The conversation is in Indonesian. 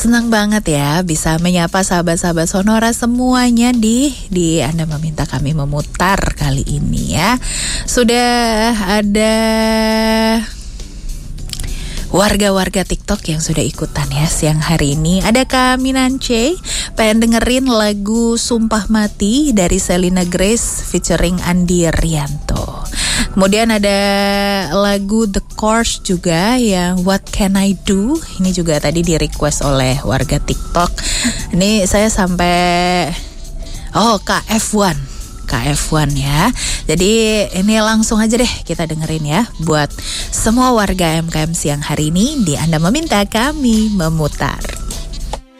Senang banget ya bisa menyapa sahabat-sahabat Sonora semuanya di Anda Meminta Kami Memutar kali ini ya. Sudah ada warga-warga TikTok yang sudah ikutan ya siang hari ini. Ada Kak Minance, pengen dengerin lagu Sumpah Mati dari Selena Grace featuring Andi Rianto. Kemudian ada lagu The Course juga yang What Can I Do. Ini juga tadi di request oleh warga TikTok. Ini saya sampai KF1 ya. Jadi ini langsung aja deh kita dengerin ya. Buat semua warga MKM siang hari ini di Anda Meminta Kami Memutar.